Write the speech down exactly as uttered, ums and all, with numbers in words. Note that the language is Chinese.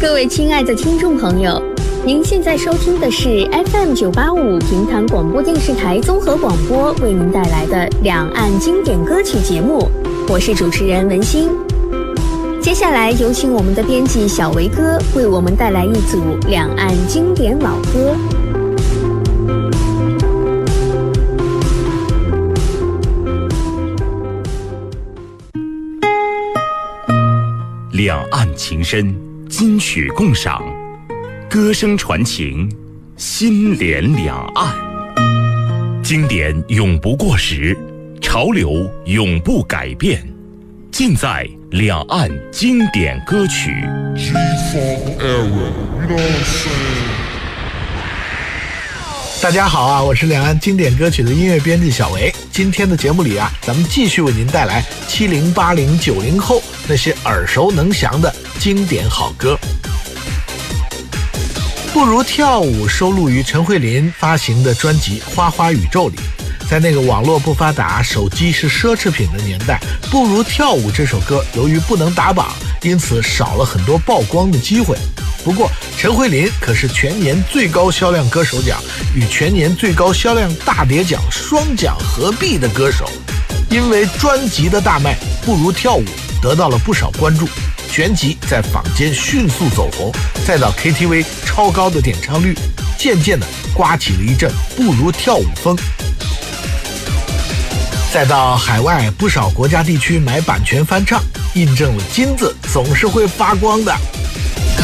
各位亲爱的听众朋友，您现在收听的是 F M 九八五平潭广播电视台综合广播为您带来的两岸经典歌曲节目，我是主持人文心。接下来有请我们的编辑小维哥为我们带来一组两岸经典老歌。 两岸情深，金曲共赏，歌声传情，心连两岸。经典永不过时，潮流永不改变，尽在两岸经典歌曲。 大家好啊，我是两岸经典歌曲的音乐编辑小维。今天的节目里啊，咱们继续为您带来七零八零九零后那些耳熟能详的经典好歌。不如跳舞收录于陈慧琳发行的专辑《花花宇宙》里。在那个网络不发达、手机是奢侈品的年代，不如跳舞这首歌由于不能打榜，因此少了很多曝光的机会。不过陈慧琳可是全年最高销量歌手奖与全年最高销量大碟奖双奖合璧的歌手。因为专辑的大卖，不如跳舞得到了不少关注，全集在坊间迅速走红，再到 K T V 超高的点唱率，渐渐的刮起了一阵不如跳舞风。再到海外不少国家地区买版权翻唱，印证了金子总是会发光的。